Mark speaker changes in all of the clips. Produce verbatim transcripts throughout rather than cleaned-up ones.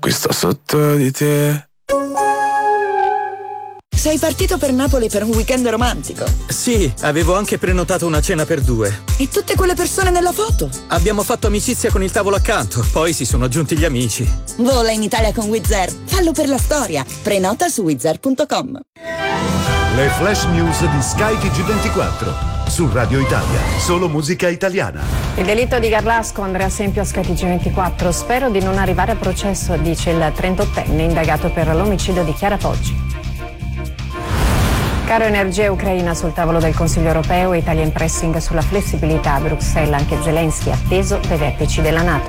Speaker 1: qui sto sotto di te.
Speaker 2: Sei partito per Napoli per un weekend romantico?
Speaker 3: Sì, avevo anche prenotato una cena per due.
Speaker 2: E tutte quelle persone nella foto?
Speaker 3: Abbiamo fatto amicizia con il tavolo accanto, poi si sono aggiunti gli amici.
Speaker 2: Vola in Italia con Wizz Air. Fallo per la storia. Prenota su wizz air punto com.
Speaker 4: Le flash news di Sky T G ventiquattro. Su Radio Italia, solo musica italiana.
Speaker 5: Il delitto di Garlasco, Andrea Sempio a Sky T G ventiquattro. Spero di non arrivare a processo, dice il trentottenne indagato per l'omicidio di Chiara Poggi. Caro energia ucraina sul tavolo del Consiglio europeo, Italian pressing sulla flessibilità a Bruxelles, anche Zelensky atteso dai vertici della NATO.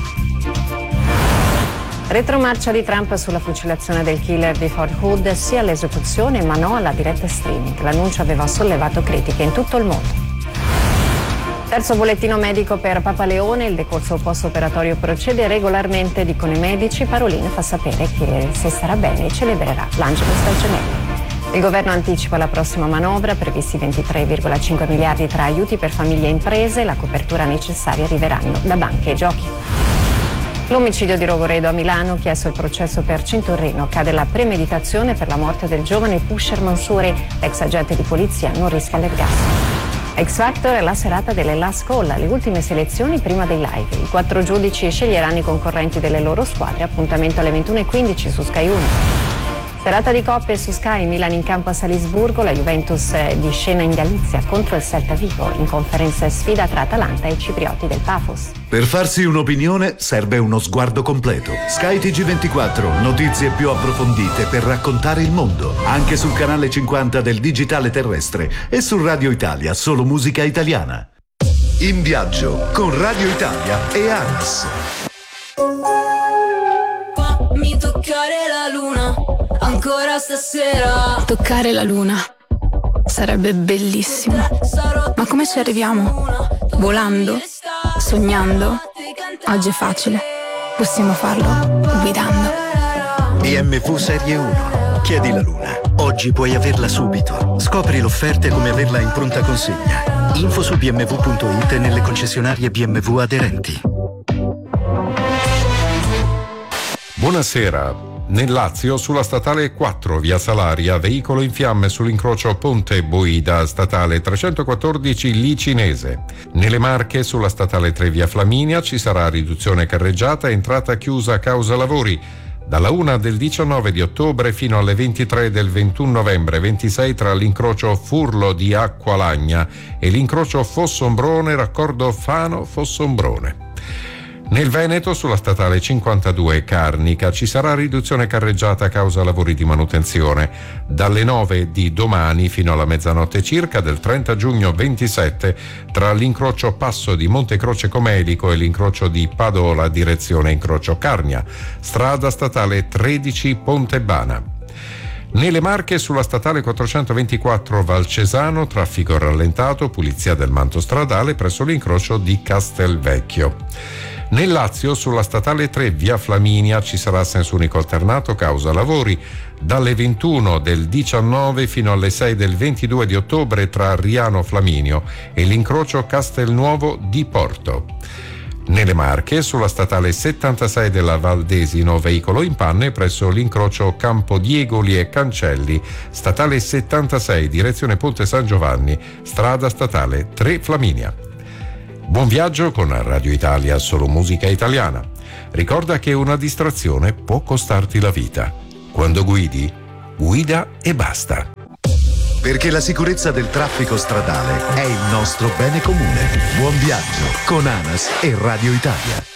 Speaker 5: Retromarcia di Trump sulla fucilazione del killer di Fort Hood, sì all'esecuzione ma no alla diretta streaming. L'annuncio aveva sollevato critiche in tutto il mondo. Terzo bollettino medico per Papa Leone, il decorso post-operatorio procede regolarmente, dicono i medici. Parolin fa sapere che se starà bene celebrerà l'Angelus del Gemello. Il governo anticipa la prossima manovra, previsti ventitré virgola cinque miliardi tra aiuti per famiglie e imprese, la copertura necessaria arriveranno da banche e giochi. L'omicidio di Rogoredo a Milano, chiesto il processo per Cintorrino, cade la premeditazione per la morte del giovane Pusher Mansouri, l'ex agente di polizia non rischia l'ergastolo. X Factor è la serata delle last call, le ultime selezioni prima dei live. I quattro giudici sceglieranno i concorrenti delle loro squadre, appuntamento alle ventuno e quindici su Sky uno. Serata di coppe su Sky, Milan in campo a Salisburgo, la Juventus di scena in Galizia contro il Celta Vigo, in conferenza sfida tra Atalanta e i ciprioti del Pafos.
Speaker 4: Per farsi un'opinione serve uno sguardo completo. Sky T G ventiquattro, notizie più approfondite per raccontare il mondo, anche sul canale cinquanta del digitale terrestre e su Radio Italia, solo musica italiana. In viaggio con Radio Italia e Anas.
Speaker 6: Fammi toccare la luna ancora stasera.
Speaker 7: Toccare la luna sarebbe bellissimo. Ma come ci arriviamo? Volando? Sognando? Oggi è facile. Possiamo farlo guidando.
Speaker 8: B M W Serie uno. Chiedi la luna. Oggi puoi averla subito. Scopri l'offerta e come averla in pronta consegna. Info su b m w punto i t e nelle concessionarie B M W aderenti.
Speaker 9: Buonasera. Nel Lazio, sulla statale quattro via Salaria, veicolo in fiamme sull'incrocio Ponte Boida, statale trecentoquattordici Licinese. Nelle Marche, sulla statale tre via Flaminia, ci sarà riduzione carreggiata e entrata chiusa a causa lavori. Dalla una del diciannove di ottobre fino alle ventitré del ventuno novembre ventisei tra l'incrocio Furlo di Acqualagna e l'incrocio Fossombrone, raccordo Fano-Fossombrone. Nel Veneto, sulla statale cinquantadue Carnica, ci sarà riduzione carreggiata a causa lavori di manutenzione. Dalle nove di domani fino alla mezzanotte circa del trenta giugno ventisette tra l'incrocio Passo di Montecroce Comelico e l'incrocio di Padola direzione incrocio Carnia. Strada statale tredici Pontebana. Nelle Marche, sulla statale quattrocentoventiquattro Valcesano, traffico rallentato, pulizia del manto stradale presso l'incrocio di Castelvecchio. Nel Lazio, sulla statale tre via Flaminia, ci sarà senso unico alternato causa lavori dalle ventuno del diciannove fino alle sei del ventidue di ottobre tra Riano Flaminio e l'incrocio Castelnuovo di Porto. Nelle Marche, sulla statale settantasei della Valdesino, veicolo in panne presso l'incrocio Campodiegoli e Cancelli, statale settantasei direzione Ponte San Giovanni, strada statale tre Flaminia. Buon viaggio con Radio Italia, solo musica italiana. Ricorda che una distrazione può costarti la vita. Quando guidi, guida e basta.
Speaker 4: Perché la sicurezza del traffico stradale è il nostro bene comune. Buon viaggio con Anas e Radio Italia.